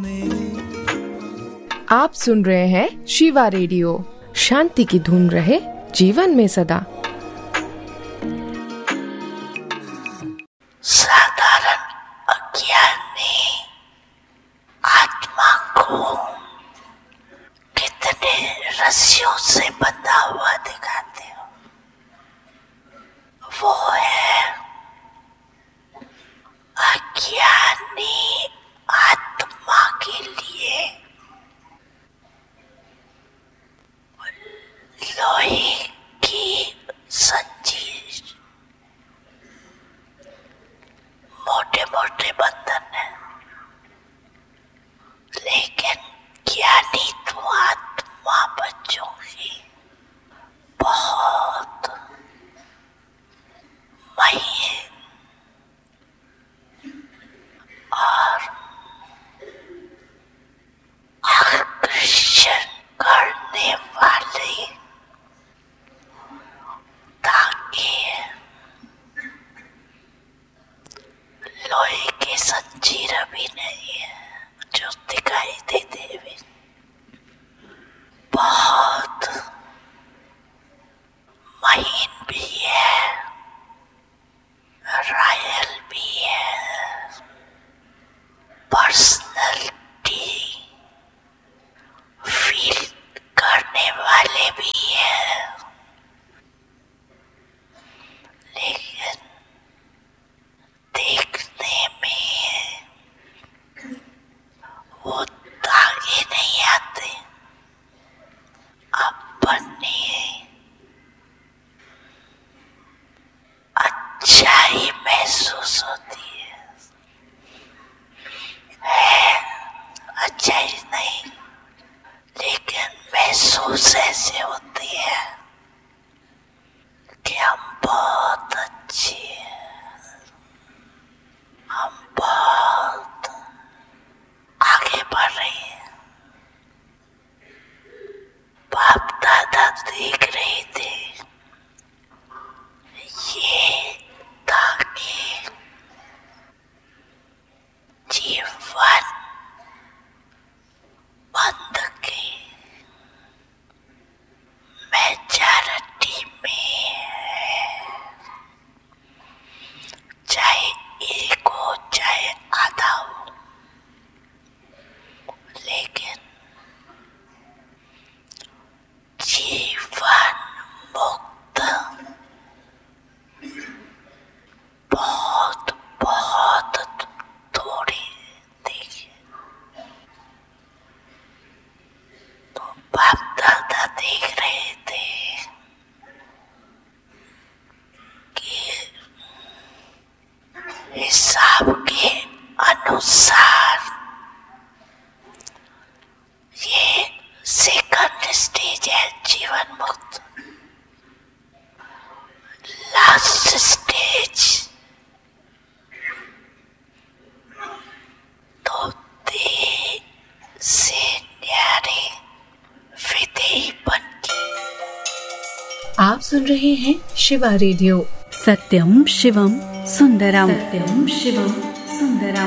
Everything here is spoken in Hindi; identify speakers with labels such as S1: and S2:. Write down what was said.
S1: आप सुन रहे हैं शिवा रेडियो। शांति की धुन रहे जीवन में सदा।
S2: साधारण अज्ञानी आत्मा को कितने रस्सियों से बंधा हुआ दिखाते हो। वो है अज्ञानी आत्मा के लिए लोहे की जंजीर, मोटे मोटे बंधन है, लेकिन ज्ञानी तो आत्मा बच्चों की बहुत महीन और आकर्षण करने वाली, ताकि लोहे की जंजीर भी नहीं है जो दिखाई देते हुए, बहुत महीन भी है, रॉयल भी है, पर्सनैलिटी फील करने वाले भी है, लेकिन देखने में वो धागे नहीं आते, अपनी अच्छाई महसूस होती है अच्छाई नहीं, लेकिन महसूस ऐसे होती है कि हम बहुत अच्छे हैं, हम बहुत आगे बढ़ रहे हैं। बाप दादा देख रहे थे ये ताकि जीवन बंद के मेजॉरिटी में है, चाहे एक हो चाहे आधा हो, लेकिन जीवन मुक्त बहुत बहुत थोड़ी देखिए। तो बाप दादा देख रहे थे कि हिसाब के अनुसार ये सेकंड स्टेज है जीवन मुक्त। लास्ट स्टेज तो दे से न्यारे विधेयपन की।
S1: आप सुन रहे हैं शिवा रेडियो।
S3: सत्यम शिवम सुंदरम, सत्यम शिवम सुंदरम।